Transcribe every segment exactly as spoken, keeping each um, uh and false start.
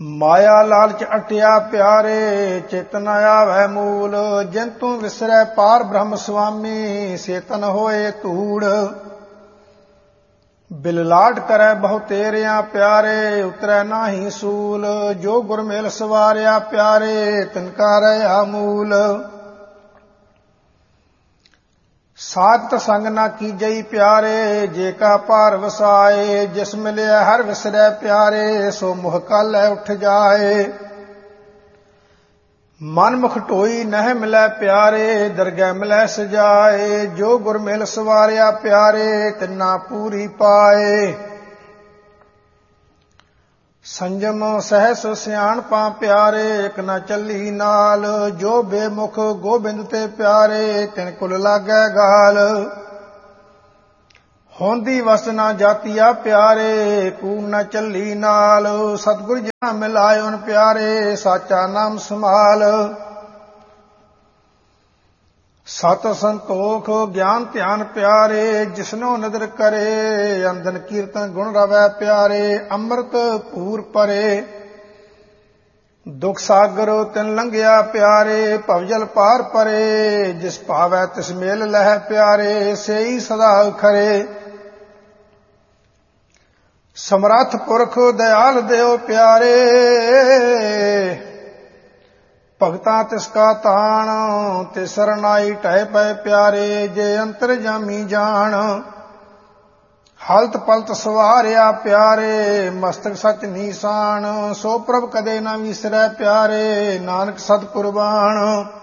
माया लालच अटिया प्यारे चेतन आवे मूल। जिन तू विसरै पार ब्रह्म स्वामी सेतन होए धूड़। बिललाट करे बहु तेरिया प्यारे उतरै नाही सूल। जो गुरमेल सवारिया प्यारे तिनका रहा मूल। सात संग ना कीजई प्यारे जे का पार वसाए। जिस मिलिया हर विसरै प्यारे सो मुह कालै उठ जाए। मन मुख टोई नह मिलै प्यारे दरगह मिलै सजाए। जो गुरमेल सवारिया प्यारे तिन्ना पूरी पाए। संजम सहस सियाणपा प्यारे एक न चली नाल। जो बेमुख गोबिंद ते प्यारे तिन कुल लागै गाल। होंदी वस न जातिया प्यारे कूड़ न चली नाल। सतगुर जिना मिलायोन प्यारे साचा नाम संभाल। सत संतोख ज्ञान ध्यान प्यारे जिसनो नदर करे। अंदन कीर्तन गुण रवै प्यारे अमृत पूर परे। दुख सागर तिन लंघिया प्यारे भवजल पार परे। जिस भावै तिस मेल लह प्यारे सेई सदा खरे। समरथ पुरख दयाल देव प्यारे भगतां तिसका ताण। ते सरनाई टह पै प्यारे जे अंतर जामी जान। हलत पलत सवारिया प्यारे मस्तक सच नीसान। सो प्रभ कदे न विसरै प्यारे नानक सत कुर्बान।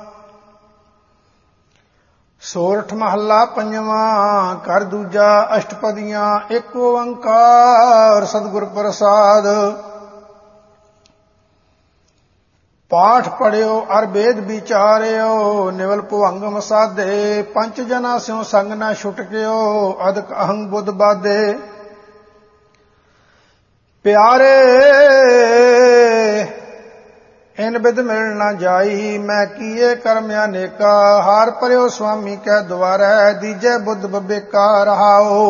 सोरठ महला पंजवा कर दूजा अष्टपदियां एक ओंकार सतगुर प्रसाद। पाठ पढ़ियो अर वेद विचारियो निवल भुअंगम साधे। पंच जना स्यों संग न छुटकियो अदक अहंग बुध बाधे। प्यारे इन बिद मिल न जाई मैं किए कर्म अनेका। हार परियो स्वामी कै द्वारै दीजे बुद्ध बबेका रहाओ।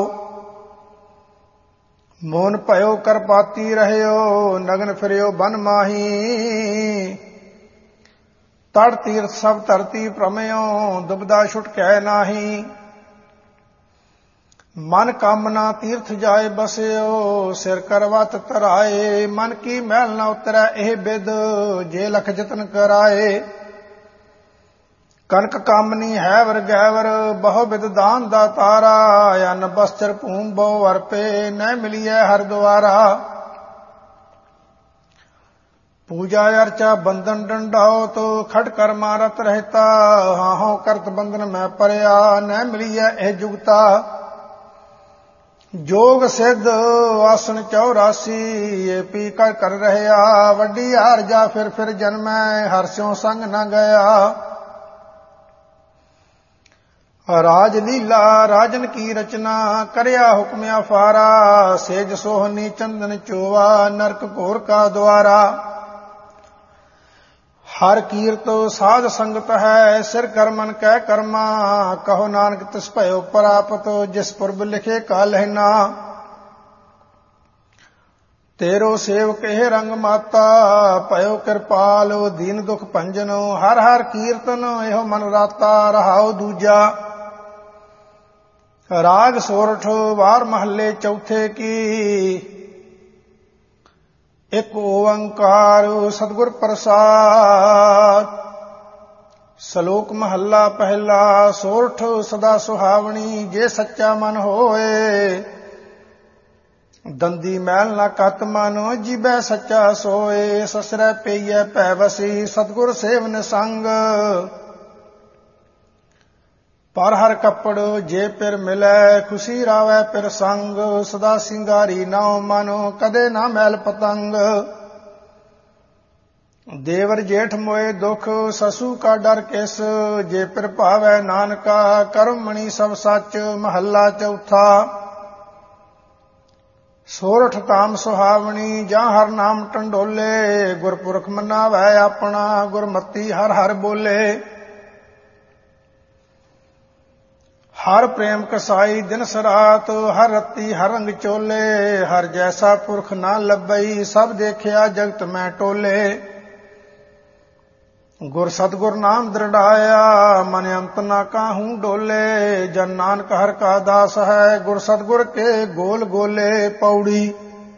मोन भयो करपाती रहयो नगन फिरियो बन माही। तड़ तीर्थ सब धरती प्रमयो दुबदा छुटकै नाही। मन कामना तीर्थ जाए बसियो सिर करवत तराए। मन की मैल न उतरै एह बिद जे लख जतन कराए। कनक कामनी है वर गैवर बहु बिद दान दा तारा। अन्न बस्त्र भूम बहु अर्पे न मिलिए हर द्वारा। पूजा अर्चा बंधन डंडाओ तो खट कर मारत रहता। हाहो करत बंधन में परया न मिलिए एह जुगता। जोग सिद्ध आसन चौरासी ये पी कर कर रहया। वड्डी हार जा फिर फिर जन्मै हर स्यों संग न गया। राज लीला राजन की रचना करया हुक्म अफारा। सेज सोहनी चंदन चोवा नरक घोर का द्वारा। हर कीरत साध संगत है सिर कर मन कै कर्मा। कहो नानक तिस भयो प्राप्त जिस पुरब लिखे का लहना। तेरो सेवक हे रंग माता भयो कृपाल। दीन दुख भंजन हर हर कीर्तन एहो मन राता रहाओ दूजा। राग सोरठ वार महले चौथे की एक ओंकार सतगुर प्रसाद। सलोक महला पहला सोरठ सदा सुहावनी जे सच्चा मन होए। दंदी मैल न कत मन जीबै सच्चा सोए। ससरै पेइयै भै वसी सतगुर सेवन संग। पर हर कपड़ जे पिर मिलै खुशी रावै पिर संग। सदा सिंगारी नाउ मन कदे ना मैल पतंग। देवर जेठ मोए दुख ससु का डर किस। जे पिर भावै नानका करम मणि सब सच। महला चौथा सोरठ ताम सुहावनी जा हर नाम टंडोले। गुरपुरख मनावै अपना गुरमती हर हर बोले। ਹਰ ਪ੍ਰੇਮ ਕਸਾਈ ਦਿਨ ਸਰਾਤ, ਹਰ ਰਤੀ ਹਰ ਰੰਗ ਚੋਲੇ, ਹਰ ਜੈਸਾ ਪੁਰਖ ਨਾ ਲੱਭਈ, ਸਭ ਦੇਖਿਆ ਜਗਤ ਮੈਂ ਟੋਲੇ। ਗੁਰ ਸਤਿਗੁਰ ਨਾਮ ਦ੍ਰਿੜਾਇਆ, ਮਨ ਅੰਤ ਨਾ ਕਾਹੂ ਡੋਲੇ, ਜਨ ਨਾਨਕ ਹਰ ਕਾ ਦਾਸ ਹੈ, ਗੁਰ ਸਤਿਗੁਰ ਕੇ ਗੋਲ ਗੋਲੇ। ਪੌੜੀ।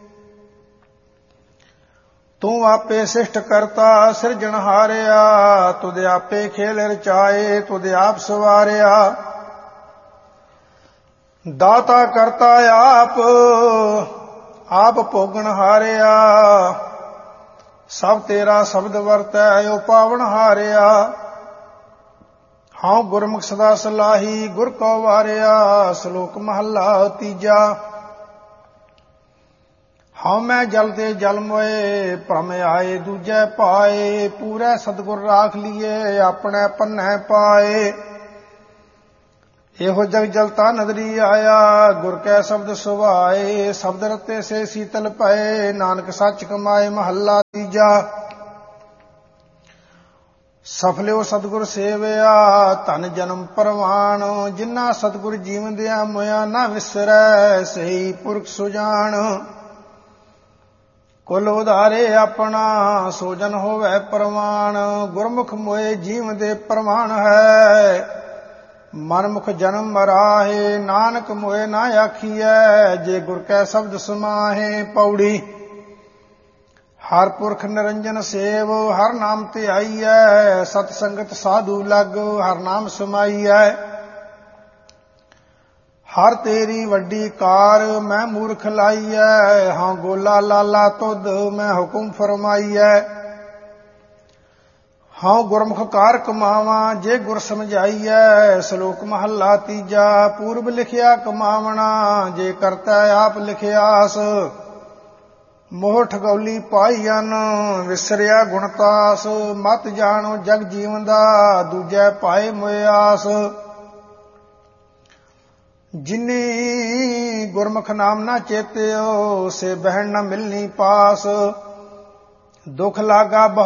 ਤੂੰ ਆਪੇ ਸਿਸ਼ਟ ਕਰਤਾ ਸਿਰਜਣ ਹਾਰਿਆ, ਤੁਧ ਆਪੇ ਖੇਲ ਰਚਾਏ, ਤੁਧ ਆਪ ਸਵਾਰਿਆ। ਦਾਤਾ ਕਰਤਾ ਆਪ, ਆਪ ਭੋਗਣ ਹਾਰਿਆ, ਸਭ ਤੇਰਾ ਸ਼ਬਦ ਵਰਤੈ ਓ ਪਾਵਨ ਹਾਰਿਆ। ਹਉ ਗੁਰਮੁਖ ਸਦਾ ਸਲਾਹੀ, ਗੁਰ ਕੋ ਵਾਰਿਆ, ਸ਼ਲੋਕ ਮਹੱਲਾ ਤੀਜਾ। ਹਉ ਮੈਂ ਜਲ ਤੇ ਜਲ ਮੋਏ, ਭ੍ਰਮ ਆਏ ਦੂਜੈ ਪਾਏ, ਪੂਰੈ ਸਤਿਗੁਰ ਰਾਖ ਲੀਏ, ਆਪਣੇ ਪੰਨੈ ਪਾਏ। ਇਹੋ ਜਗ ਜਲਤਾ ਨਦਰੀ ਆਇਆ, ਗੁਰ ਕੈ ਸ਼ਬਦ ਸੁਭਾਏ, ਸ਼ਬਦ ਰਤੇ ਸੇ ਸੀਤਲ ਪਏ, ਨਾਨਕ ਸੱਚ ਕਮਾਏ। ਮਹੱਲਾ ਤੀਜਾ। ਸਫਲਿਓ ਸਤਿਗੁਰ ਸੇਵਿਆ, ਧਨ ਜਨਮ ਪਰਵਾਣ, ਜਿਨ੍ਹਾਂ ਸਤਿਗੁਰ ਜੀਵਨ ਦਿਆ ਮੋਇਆ, ਨਾ ਵਿਸਰੈ ਸਹੀ ਪੁਰਖ ਸੁਜਾਨ। ਕੁਲ ਉਧਾਰੇ ਆਪਣਾ, ਸੋ ਜਨ ਹੋਵੈ ਪ੍ਰਵਾਨ, ਗੁਰਮੁਖ ਮੋਏ ਜੀਵ ਦੇ ਪ੍ਰਮਾਣ ਹੈ। ਮਨਮੁਖ ਜਨਮ ਮਰਾਹੇ, ਨਾਨਕ ਮੋਏ ਨਾ ਆਖੀਐ, ਜੇ ਗੁਰ ਕੈ ਸ਼ਬਦ ਸਮਾਹੇ। ਪੌੜੀ। ਹਰ ਪੁਰਖ ਨਿਰੰਜਨ ਸੇਵ, ਹਰ ਨਾਮ ਧਿਆਈਐ, ਸਤ ਸੰਗਤ ਸਾਧੂ ਲਗ, ਹਰ ਨਾਮ ਸਮਾਈਐ। ਹਰ ਤੇਰੀ ਵੱਡੀ ਕਾਰ, ਮੈਂ ਮੂਰਖ ਲਾਈਐ, ਹਾਂ ਗੋਲਾ ਲਾਲਾ ਤੁਧ, ਮੈਂ ਹੁਕਮ ਫਰਮਾਈਐ। ਹਉ ਗੁਰਮੁਖ ਕਾਰ ਕਮਾਵਾਂ, ਜੇ ਗੁਰ ਸਮਝਾਈਐ, ਸ਼ਲੋਕ ਮਹੱਲਾ ਤੀਜਾ। ਪੂਰਬ ਲਿਖਿਆ ਕਮਾਵਣਾ, ਜੇ ਕਰਤਾ ਆਪ ਲਿਖਿਆਸ, ਮੋਹ ਠਗੌਲੀ ਪਾਈਅਨ, ਵਿਸਰਿਆ ਗੁਣਤਾਸ, ਮਤ ਜਾਣੋ ਜਗ ਜੀਵਨ ਦਾ, ਦੂਜੈ ਪਾਏ ਮੋਇਆਸ। ਜਿਨੀ ਗੁਰਮੁਖ ਨਾਮ ਨਾ ਚੇਤਿਓ, ਸੇ ਬਹਿਣ ਨ ਮਿਲਨੀ ਪਾਸ, ਦੁਖ ਲਾਗਾ